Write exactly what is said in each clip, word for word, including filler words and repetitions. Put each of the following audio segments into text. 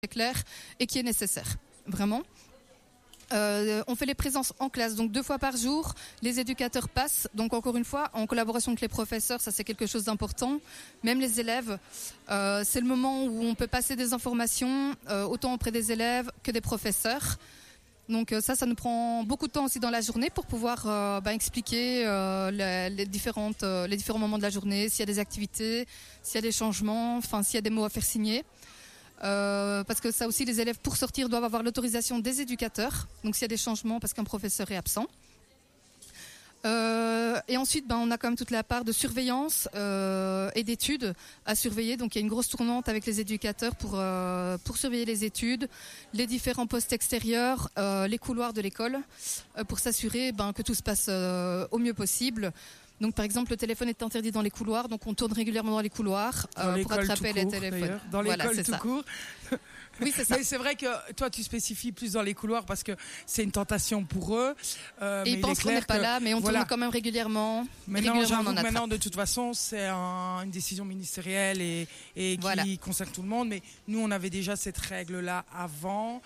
clair et qui est nécessaire, vraiment. Euh, on fait les présences en classe, donc deux fois par jour. Les éducateurs passent, donc encore une fois, en collaboration avec les professeurs, ça c'est quelque chose d'important. Même les élèves, euh, c'est le moment où on peut passer des informations, euh, autant auprès des élèves que des professeurs. Donc euh, ça, ça nous prend beaucoup de temps aussi dans la journée pour pouvoir euh, bah, expliquer euh, les, les, différentes, euh, les différents moments de la journée, s'il y a des activités, s'il y a des changements, enfin s'il y a des mots à faire signer. Euh, parce que ça aussi, les élèves, pour sortir, doivent avoir l'autorisation des éducateurs. Donc s'il y a des changements parce qu'un professeur est absent. Euh, et ensuite, ben, on a quand même toute la part de surveillance euh, et d'études à surveiller. Donc il y a une grosse tournante avec les éducateurs pour, euh, pour surveiller les études, les différents postes extérieurs, euh, les couloirs de l'école, euh, pour s'assurer ben, que tout se passe euh, au mieux possible. Donc, par exemple, le téléphone est interdit dans les couloirs, donc on tourne régulièrement dans les couloirs euh, pour attraper les téléphones. Dans l'école voilà, tout ça. court. Oui, c'est ça. Mais c'est vrai que toi, tu spécifies plus dans les couloirs parce que c'est une tentation pour eux. Euh, et mais ils pensent qu'on n'est pas que, là, mais on voilà. tourne quand même régulièrement. Maintenant, régulièrement j'avoue que maintenant, de toute façon, c'est un, une décision ministérielle et, et qui voilà. concerne tout le monde. Mais nous, on avait déjà cette règle-là avant.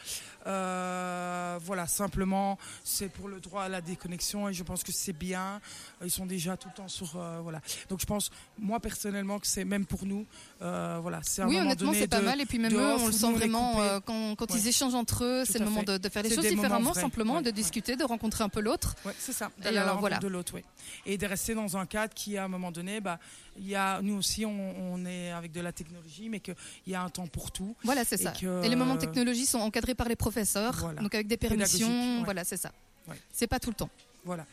Euh, voilà, simplement, c'est pour le droit à la déconnexion et je pense que c'est bien. Ils sont déjà tout le temps sur, euh, voilà. Donc je pense, moi personnellement, que c'est même pour nous, euh, voilà, c'est un oui, moment honnêtement, donné c'est pas de, mal. Et puis même eux, on le sent vraiment euh, quand, quand ouais. ils échangent entre eux, tout c'est le moment de, de faire les c'est choses différemment, simplement, ouais, de ouais. discuter, de rencontrer un peu l'autre. Ouais, c'est ça, d'aller et à la euh, rencontre voilà. de l'autre, oui. Et de rester dans un cadre qui, à un moment donné, bah, il y a, nous aussi, on, on est avec de la technologie, mais qu'il y a un temps pour tout. Voilà, c'est et ça. Que, et les moments de technologie sont encadrés par les professeurs, voilà. donc avec des permissions. Ouais. Voilà, c'est ça. Ouais. C'est pas tout le temps. Voilà.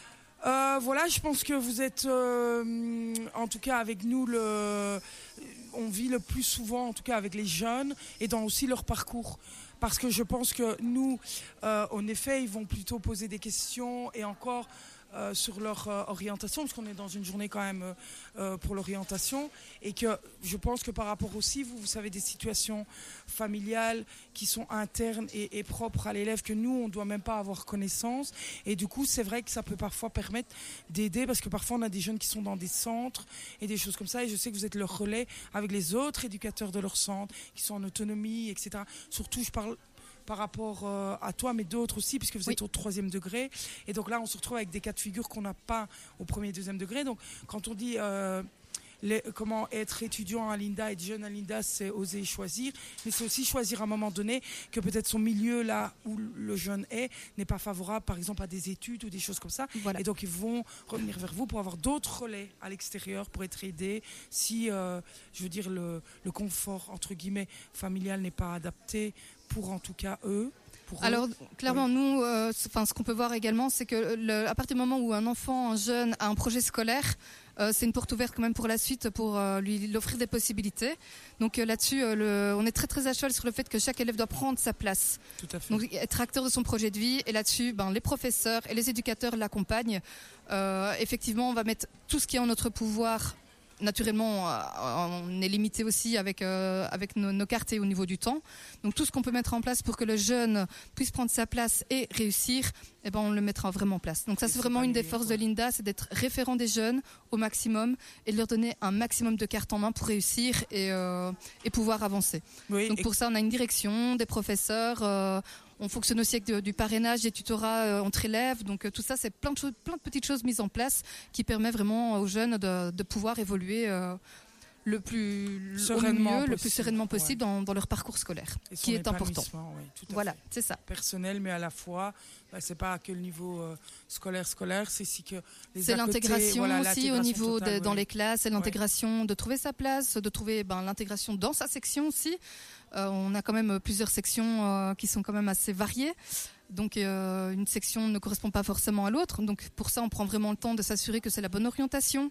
Euh, voilà, je pense que vous êtes, euh, en tout cas avec nous, le, on vit le plus souvent, en tout cas avec les jeunes, et dans aussi leur parcours. Parce que je pense que nous, euh, en effet, ils vont plutôt poser des questions et encore euh, sur leur euh, orientation, parce qu'on est dans une journée quand même euh, pour l'orientation, et que je pense que par rapport aussi, vous, vous savez, des situations familiales qui sont internes et, et propres à l'élève, que nous, on ne doit même pas avoir connaissance. Et du coup, c'est vrai que ça peut parfois permettre d'aider, parce que parfois, on a des jeunes qui sont dans des centres et des choses comme ça, et je sais que vous êtes le relais avec les autres éducateurs de leur centre, qui sont en autonomie, et cetera. Surtout, je parle par rapport euh, à toi, mais d'autres aussi, puisque vous oui. êtes au troisième degré. Et donc là, on se retrouve avec des cas de figure qu'on n'a pas au premier et deuxième degré. Donc, quand on dit euh, les, comment être étudiant à l'INDA, être jeune à l'INDA, c'est oser choisir. Mais c'est aussi choisir à un moment donné que peut-être son milieu, là où le jeune est, n'est pas favorable, par exemple, à des études ou des choses comme ça. Voilà. Et donc, ils vont revenir vers vous pour avoir d'autres relais à l'extérieur, pour être aidés. Si, euh, je veux dire, le, le confort, entre guillemets, familial n'est pas adapté, pour en tout cas eux. Pour Alors eux. clairement, oui. nous, euh, ce qu'on peut voir également, c'est que le, à partir du moment où un enfant, un jeune a un projet scolaire, euh, c'est une porte ouverte quand même pour la suite, pour euh, lui, lui offrir des possibilités. Donc euh, là-dessus, euh, le, on est très très à cheval sur le fait que chaque élève doit prendre sa place. Tout à fait. Donc être acteur de son projet de vie. Et là-dessus, ben, les professeurs et les éducateurs l'accompagnent. Euh, effectivement, on va mettre tout ce qui est en notre pouvoir. Naturellement, on est limité aussi avec, euh, avec nos, nos cartes et au niveau du temps. Donc tout ce qu'on peut mettre en place pour que le jeune puisse prendre sa place et réussir, eh ben, on le mettra vraiment en place. Donc ça, c'est vraiment une des forces de l'INDA, c'est d'être référent des jeunes au maximum et de leur donner un maximum de cartes en main pour réussir et, euh, et pouvoir avancer. Oui, Donc pour ça, on a une direction, des professeurs. Euh, On fonctionne aussi avec de, du parrainage, des tutorats euh, entre élèves. Donc euh, tout ça, c'est plein de, choses, plein de petites choses mises en place qui permettent vraiment aux jeunes de, de pouvoir évoluer euh, le plus sereinement au mieux, possible, le plus sereinement possible ouais. dans, dans leur parcours scolaire, Et qui est important. Oui, tout à voilà, fait. c'est ça. Personnel, mais à la fois, bah, c'est pas que le niveau euh, scolaire scolaire, c'est aussi que les c'est à côté, l'intégration voilà, aussi l'intégration au niveau totale, de, dans ouais. les classes, c'est l'intégration ouais. de trouver sa place, de trouver ben, l'intégration dans sa section aussi. Euh, on a quand même plusieurs sections euh, qui sont quand même assez variées. Donc euh, une section ne correspond pas forcément à l'autre. Donc pour ça, on prend vraiment le temps de s'assurer que c'est la bonne orientation.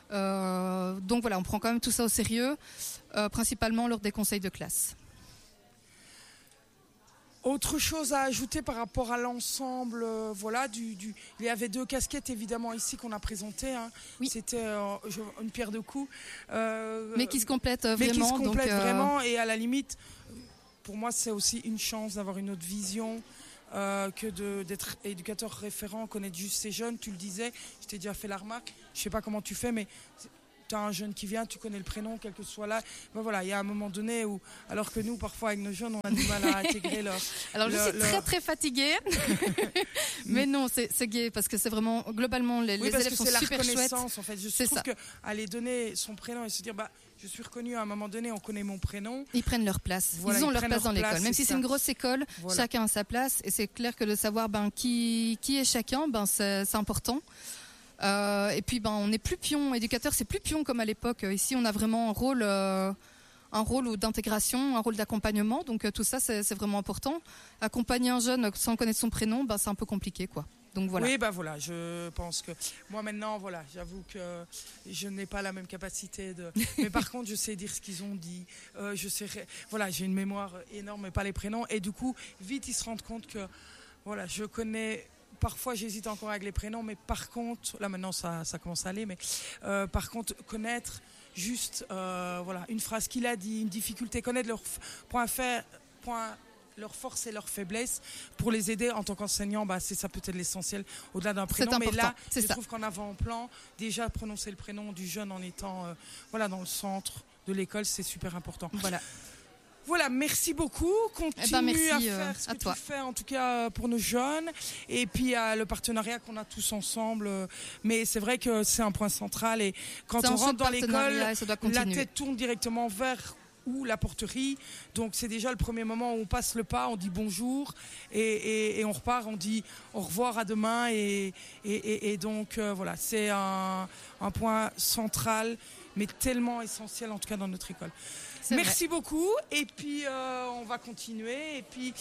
Euh, donc voilà, on prend quand même tout ça au sérieux, euh, principalement lors des conseils de classe. Autre chose à ajouter par rapport à l'ensemble, euh, voilà, du, du, il y avait deux casquettes évidemment ici qu'on a présentées. Hein. Oui. C'était euh, je, une pierre deux coups. Euh, mais qui se complètent euh, mais vraiment. Mais qui se complètent donc, euh... vraiment et à la limite, pour moi c'est aussi une chance d'avoir une autre vision. Euh, que de, d'être éducateur référent, connaître juste ces jeunes. Tu le disais, je t'ai déjà fait la remarque. Je sais pas comment tu fais, mais tu as un jeune qui vient, tu connais le prénom, quel que soit là. Ben voilà, il y a un moment donné où, alors que nous, parfois, avec nos jeunes, on a du mal à intégrer leur... Alors, leur, je suis leur... très, très fatiguée. Mais non, c'est, c'est gai, parce que c'est vraiment, globalement, les, oui, les parce élèves que sont c'est super la chouettes. reconnaissance, en fait. Je C'est trouve ça. qu'aller donner son prénom et se dire, bah, je suis reconnu à un moment donné, on connaît mon prénom. Ils prennent leur place. Voilà, ils ont ils leur prennent place leur dans place, l'école. Même c'est si c'est ça. une grosse école, Voilà. chacun a sa place. Et c'est clair que de savoir ben, qui, qui est chacun, ben, c'est, c'est important. Euh, et puis, ben, on n'est plus pion. Éducateur, c'est plus pion comme à l'époque. Ici, on a vraiment un rôle, euh, un rôle d'intégration, un rôle d'accompagnement. Donc, euh, tout ça, c'est, c'est vraiment important. Accompagner un jeune sans connaître son prénom, ben, c'est un peu compliqué, quoi. Donc voilà. Oui, bah voilà, je pense que moi maintenant, voilà, j'avoue que je n'ai pas la même capacité de. Mais par contre, je sais dire ce qu'ils ont dit. Euh, je sais, voilà, j'ai une mémoire énorme, mais pas les prénoms. Et du coup, vite, ils se rendent compte que, voilà, je connais. Parfois, j'hésite encore avec les prénoms, mais par contre, là maintenant, ça, ça commence à aller. Mais euh, par contre, connaître juste, euh, voilà, une phrase qu'il a dit, une difficulté, connaître leur point faible, point. leurs forces et leurs faiblesses pour les aider en tant qu'enseignant, bah, c'est ça peut-être l'essentiel au-delà d'un prénom. C'est important, mais là, c'est je ça. trouve qu'en avant-plan, déjà prononcer le prénom du jeune en étant euh, voilà, dans le centre de l'école, c'est super important. Voilà. Voilà, merci beaucoup. Continue eh ben merci, à euh, faire ce à que toi. tu fais, en tout cas pour nos jeunes. Et puis euh, le partenariat qu'on a tous ensemble. Euh, mais c'est vrai que c'est un point central. Et quand C'est on un rentre dans l'école, partenariat et ça doit la continuer. tête tourne directement vers ou la porterie. Donc c'est déjà le premier moment où on passe le pas, on dit bonjour et, et, et on repart, on dit au revoir, à demain. Et, et, et, et donc euh, voilà, c'est un, un point central, mais tellement essentiel en tout cas dans notre école. C'est Merci vrai. beaucoup. Et puis euh, on va continuer. Et puis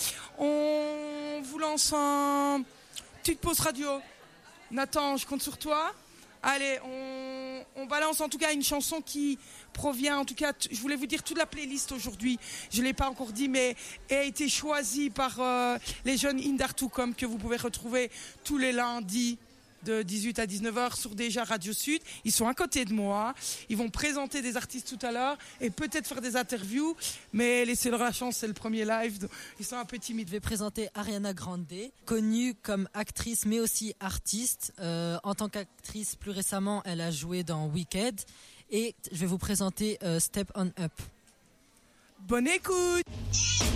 on vous lance un petite pause radio. Nathan, je compte sur toi. Allez, on, on balance en tout cas une chanson qui provient, en tout cas, t- je voulais vous dire toute la playlist aujourd'hui, je ne l'ai pas encore dit, mais elle a été choisie par euh, les jeunes Indartucom que vous pouvez retrouver tous les lundis de dix-huit à dix-neuf heures sur déjà Radio Sud. Ils sont à côté de moi, ils vont présenter des artistes tout à l'heure et peut-être faire des interviews, mais laissez-leur la chance, c'est le premier live, donc ils sont un peu timides. Je vais présenter Ariana Grande, connue comme actrice mais aussi artiste. Euh, en tant qu'actrice, plus récemment, elle a joué dans Wicked. Et je vais vous présenter euh, Step On Up. Bonne écoute!